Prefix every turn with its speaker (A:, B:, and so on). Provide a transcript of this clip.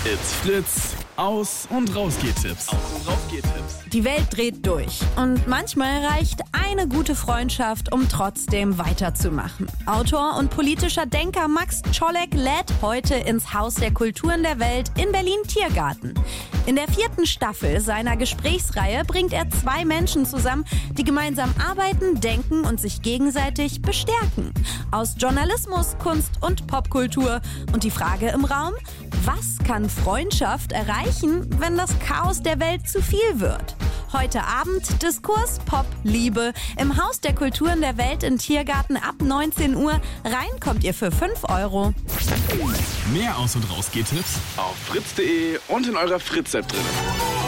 A: It's Fritz. Aus- und Rausgehtipps.
B: Die Welt dreht durch und manchmal reicht eine gute Freundschaft, um trotzdem weiterzumachen. Autor und politischer Denker Max Czolek lädt heute ins Haus der Kulturen der Welt in Berlin-Tiergarten. In der 4. Staffel seiner Gesprächsreihe bringt er 2 Menschen zusammen, die gemeinsam arbeiten, denken und sich gegenseitig bestärken. Aus Journalismus, Kunst und Popkultur. Und die Frage im Raum: Was kann Freundschaft erreichen, wenn das Chaos der Welt zu viel wird? Heute Abend Diskurs, Pop, Liebe im Haus der Kulturen der Welt in Tiergarten ab 19 Uhr. Rein kommt ihr für 5 €.
A: Mehr Aus- und Rausgehtipps auf fritz.de und in eurer Fritz-App drin.